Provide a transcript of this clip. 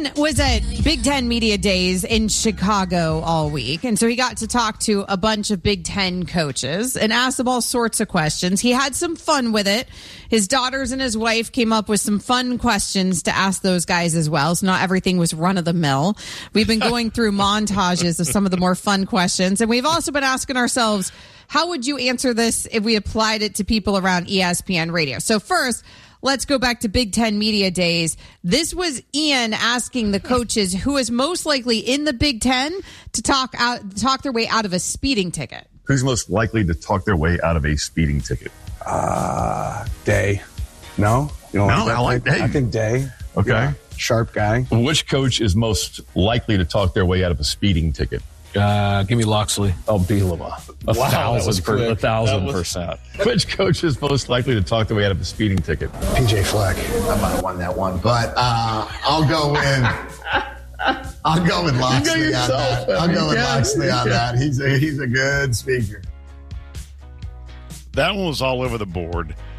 Ian was at Big Ten Media Days in Chicago all week, and so he got to talk to a bunch of Big Ten coaches and ask them all sorts of questions. He had some fun with it. His daughters and his wife came up with some fun questions to ask those guys as well, so not everything was run-of-the-mill. We've been going through montages of some of the more fun questions, and we've also been asking ourselves, how would you answer this if we applied it to people around ESPN Radio? So first, let's go back to Big Ten Media Days. This was Ian asking the coaches who is most likely in the Big Ten to talk their way out of a speeding ticket. Who's most likely to talk their way out of a speeding ticket? Day. No? You don't No, I like Day. I think Day. Okay. Yeah. Sharp guy. Which coach is most likely to talk their way out of a speeding ticket? Give me Loxley. Oh, Bielema. 1,000%. Which coach is most likely to talk their way out of a speeding ticket? PJ Fleck. I might have won that one, but I'll go with Loxley on that. I'll go with Loxley on that. He's a good speaker. That one was all over the board.